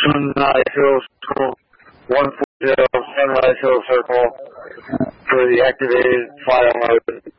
Sunrise Hill Circle, 140 Sunrise Hill Circle for the activated file mode.